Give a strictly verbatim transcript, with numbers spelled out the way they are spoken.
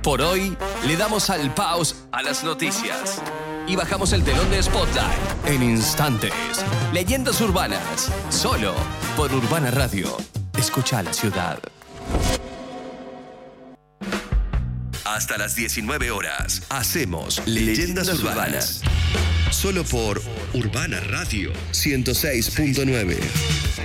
Por hoy, le damos al pause a las noticias y bajamos el telón de Spotlight en instantes. Leyendas urbanas, solo por Urbana Radio. Escucha a la ciudad. Hasta las diecinueve horas, hacemos Leyendas, Leyendas Urbanas. Solo por Urbana Radio ciento seis punto nueve.